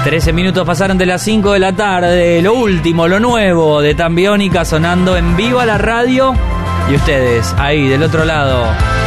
13 minutos pasaron de las 5 de la tarde. Lo último, lo nuevo de Tan Biónica sonando en vivo a la radio. Y ustedes, ahí del otro lado,